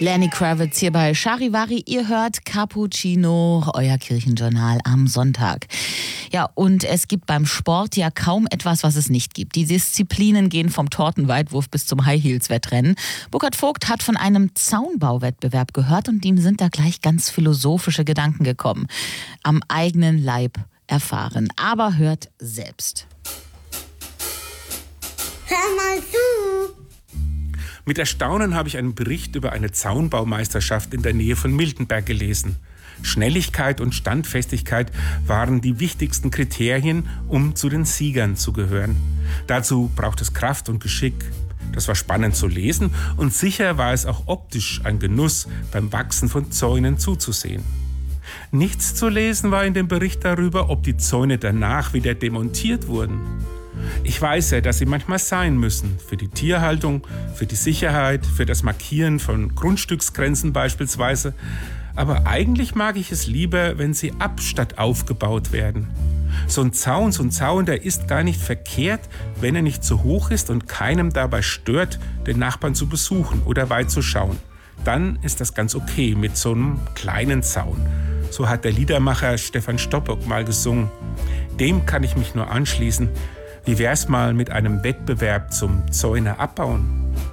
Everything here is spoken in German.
Lenny Kravitz hier bei Charivari. Ihr hört Cappuccino, euer Kirchenjournal am Sonntag. Ja, und es gibt beim Sport ja kaum etwas, was es nicht gibt. Die Disziplinen gehen vom Tortenweitwurf bis zum High-Heels-Wettrennen. Burkhard Vogt hat von einem Zaunbauwettbewerb gehört und ihm sind da gleich ganz philosophische Gedanken gekommen. Am eigenen Leib erfahren. Aber hört selbst. Hör mal zu! Mit Erstaunen habe ich einen Bericht über eine Zaunbaumeisterschaft in der Nähe von Miltenberg gelesen. Schnelligkeit und Standfestigkeit waren die wichtigsten Kriterien, um zu den Siegern zu gehören. Dazu braucht es Kraft und Geschick. Das war spannend zu lesen und sicher war es auch optisch ein Genuss, beim Wachsen von Zäunen zuzusehen. Nichts zu lesen war in dem Bericht darüber, ob die Zäune danach wieder demontiert wurden. Ich weiß ja, dass sie manchmal sein müssen, für die Tierhaltung, für die Sicherheit, für das Markieren von Grundstücksgrenzen beispielsweise. Aber eigentlich mag ich es lieber, wenn sie ab statt aufgebaut werden. So ein Zaun, der ist gar nicht verkehrt, wenn er nicht zu hoch ist und keinem dabei stört, den Nachbarn zu besuchen oder weit zu schauen. Dann ist das ganz okay mit so einem kleinen Zaun. So hat der Liedermacher Stefan Stoppock mal gesungen. Dem kann ich mich nur anschließen. Wie wär's mal mit einem Wettbewerb zum Zäune abbauen?